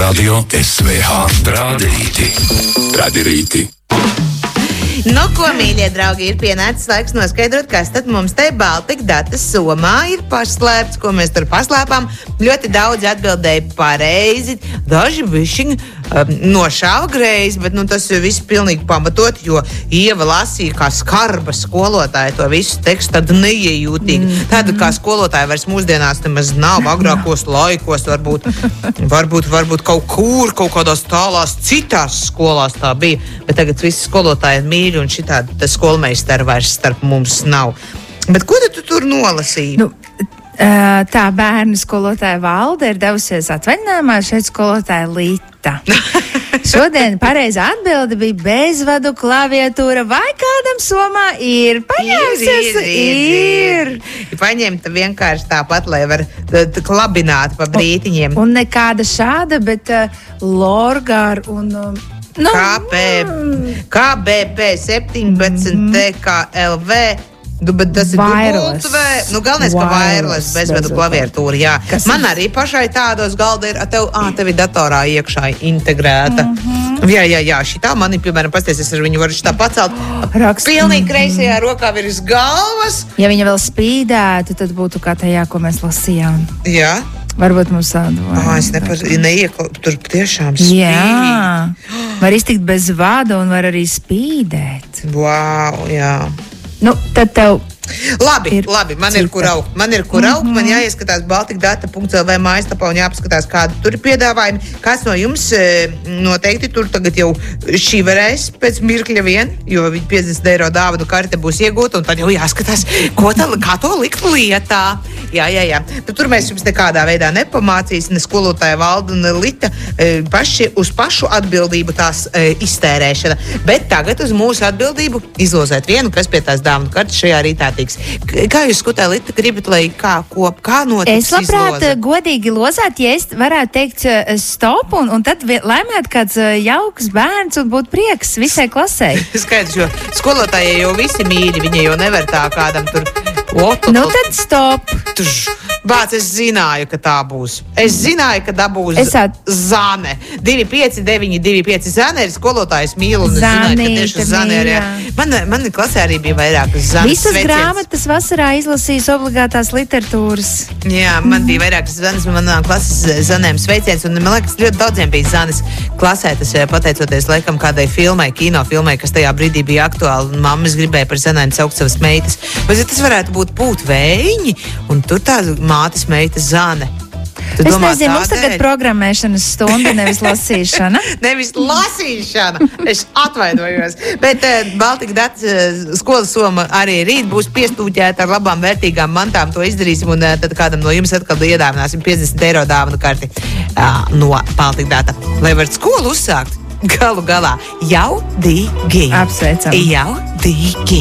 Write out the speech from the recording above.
Radio SVH Tradirīti. Nu, ko, mīļie draugi, ir pienācis laiks noskaidrot, kas tad mums te Baltika Data somā ir paslēpts, ko mēs tur paslēpām. Ļoti daudz atbildēja pareizi, daži bišķiņi nošāva greizi, bet tas viss pilnīgi pamatot, jo Ieva lasīja kā skarba skolotāja to visu tekstu, tad neiejūtīgi. Tāda kā skolotāja vairs mūsdienās nemaz nav, agrākos laikos varbūt kaut kādās tālās citās skolās tā bija, bet tagad visi skolotāji mīļi un šitādi tas skolmeistari vairs starp mums nav. Bet ko tu tur nolasīji? Tā bērnu skolotāja Valde ir devusies atvaļinājumā, šeit skolotāja Līta. Šodien pareizā atbilde bija bezvadu klaviatūra. Vai kādam somā ir paņēmusies? Ir. Paņemta vienkārši tāpat, lai var klabināt pa brītiņiem. Un nekāda šāda, bet Lorgar un... KBP 17 TKLV, bet tas ir wireless. Galvenais, ka wireless bezvadu klaviatūra, jā. Man arī pašai tādos galda ir, tev ir datorā iekšā integrēta. Jā, šitā mani, piemēram, pasties, es ar viņu varu šitā pacelt. Pilnīgi kreisajā rokā virs galvas. Ja viņa vēl spīdētu, tad būtu kā tajā, ko mēs lasījām. Jā. Varbūt mums tādu es tur tiešām spīd. Jā, var iztikt bez vada un var arī spīdēt. Wow, jā. Tad tev Labi, man ir kur augt. Man jāieskatās baltikdata.lv mājaslapā un jāpaskatās, kādi tur ir piedāvājumi. Kāds no jums noteikti tur tagad jau šī varēs pēc mirkļa vien, jo 50 eiro dāvanu karte būs iegūta, un tad jau jāskatās, kā to likt lietā. Jā. Tur mēs jums nekādā veidā nepamācīs, ne skolotāja Valda, ne Lita, pašu atbildību tās iztērēšana. Bet tagad uz mūsu atbildību izlozēt vienu, kas pie tās dāvanu kartes šajā rītā tiks. Kā jūs, skutē, Lita, gribat, lai kā notiks izloze? Es labprāt godīgi lozāt, ja es varētu teikt stop, un tad laimēt kāds jauks bērns un būt prieks visai klasē. Skaidrs, jo skolotājai jau visi mīļi, viņa jau nevar tā kādam tur... tad stop. Bāc, es zināju, ka tā būs. Es zināju, ka dabūs Zane. 25925 Zane ir skolotājs mīlu, un es zināju, ka tieši Zane ir. Man klasē arī bija vairākas Zanes visas sveiciens. Grāmatas vasarā izlasījis obligātās literatūras. Jā, man bija vairākas Zanes, manā klases Zanēm sveiciens, un man liekas, ļoti daudziem bija Zanes klasē. Tas pateicoties laikam kādai filmai, kinofilmai, kas tajā brīdī bija aktuāli, un mammas gribēja par Zanēm saukt savas meitas. Bet tas varētu būt vējiņi, un tur tā mātes meita Zane. Es nezinu, mums tagad programmēšanas stunda, nevis lasīšana. Nevis lasīšana, es atvainojos. Bet Baltika Data skolas soma arī rīt būs piestūķēta ar labām vērtīgām mantām. To izdarīsim, un tad kādam no jums atkal iedāvināsim 50 eiro dāvanu karti no Baltika Data. Lai var skolu uzsākt galu galā jaudīgi. Apsveicam. Jaudīgi.